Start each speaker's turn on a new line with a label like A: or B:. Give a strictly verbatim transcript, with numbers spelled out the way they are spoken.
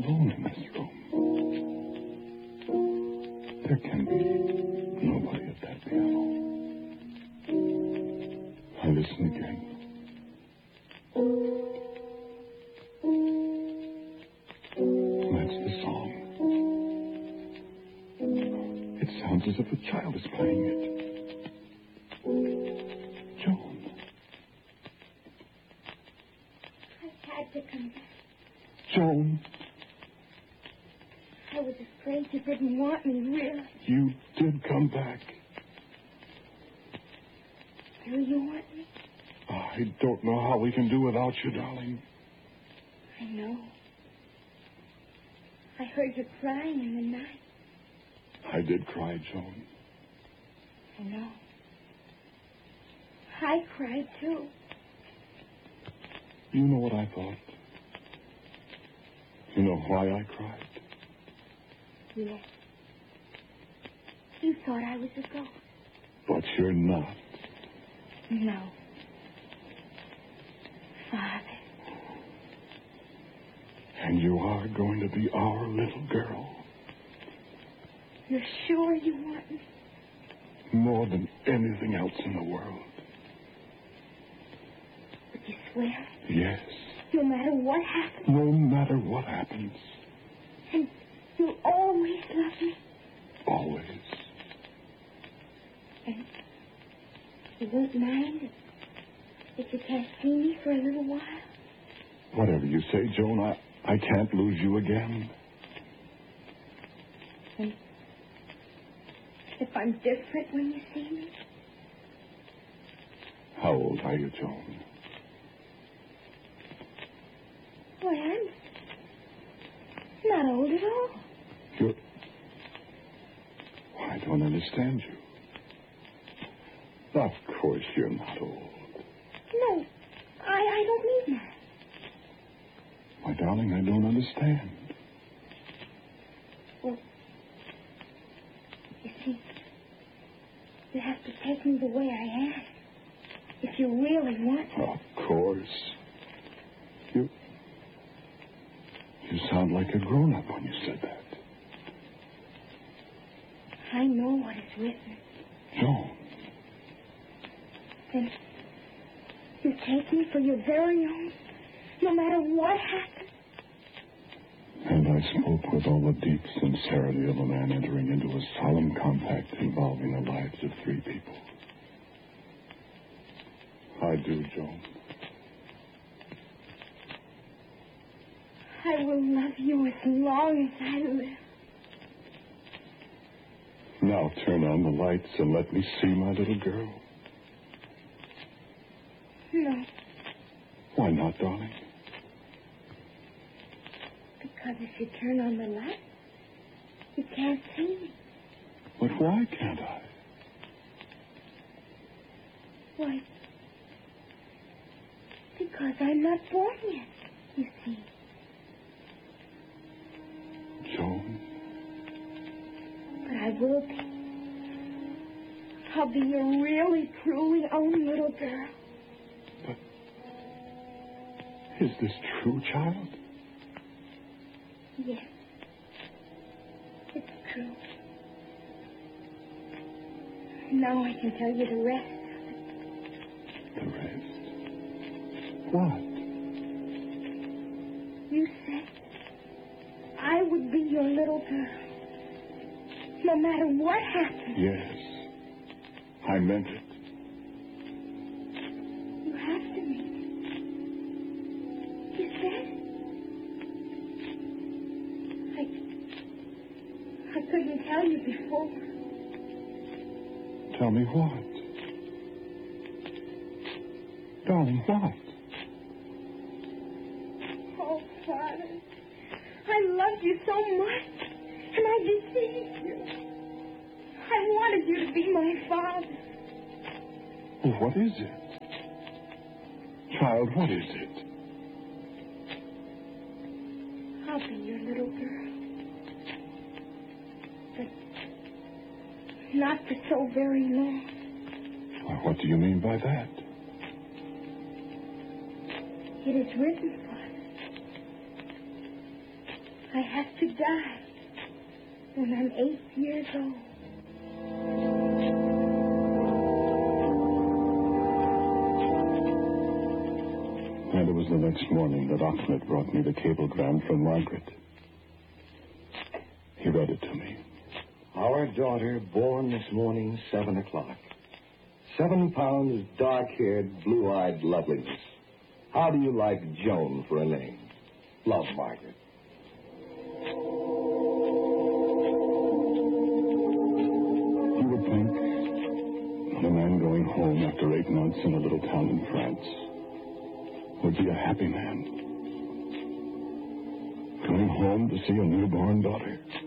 A: alone in this room. There can be nobody at that piano. I listen again. That's the song. It sounds as if a child is playing it. Joan.
B: I had to come back.
A: Joan.
B: I was afraid you didn't want me, really.
A: You did come back.
B: Do you want me?
A: I don't know how we can do without you, darling.
B: I know. I heard you crying in the night.
A: I did cry, Joan.
B: I know. I cried, too.
A: You know what I thought? You know why I cried?
B: Yes. You thought I was a ghost.
A: But you're not.
B: No. Father.
A: And you are going to be our little girl.
B: You're sure you want me?
A: More than anything else in the world.
B: Would you swear?
A: Yes.
B: No matter what happens?
A: No matter what happens.
B: And you'll always love me?
A: Always.
B: And you won't mind if, if you can't see me for a little while?
A: Whatever you say, Joan, I, I can't lose you again.
B: And if I'm different when you see me?
A: How old are you, Joan?
B: Why, I'm not old at all.
A: You're... I don't understand you. Of course you're not old.
B: No, I, I don't mean that.
A: My darling, I don't understand.
B: Well, you see, you have to take me the way I am. If you really want me.
A: Of course. You... You sound like a grown-up when you said that.
B: I know what is written.
A: Joan.
B: Then you take me for your very own, no matter what happens.
A: And I spoke with all the deep sincerity of a man entering into a solemn compact involving the lives of three people. I do, Joan.
B: I will love you as long as I live.
A: Now turn on the lights and let me see my little girl.
B: No.
A: Why not, darling?
B: Because if you turn on the light, you can't see me.
A: But why can't I?
B: Why? Because I'm not born yet, you see.
A: Joan?
B: But I will be. I'll be your really, truly own little girl.
A: But is this true, child?
B: Yes. It's true. Now I can tell you the rest of it.
A: The rest? What?
B: You said I would be your little girl. No matter what happens.
A: Yes. I meant it.
B: You have to mean it. You said it. I, I couldn't tell you before.
A: Tell me what? Darling, what?
B: Oh, Father, I loved you so much, and I deceived you. I wanted you to be my father.
A: Well, what is it? Child, what is it?
B: I'll be your little girl. But not for so very long.
A: Well, what do you mean by that?
B: It is written, Father. I have to die when I'm eight years old.
A: And it was the next morning that Ahmed brought me the cablegram from Margaret. He read it to me.
C: Our daughter, born this morning, seven o'clock. Seven pounds, dark-haired, blue-eyed loveliness. How do you like Joan for a name? Love, Margaret.
A: You would think that a man going home after eight months in a little town in France would be a happy man. Going home to see a newborn daughter.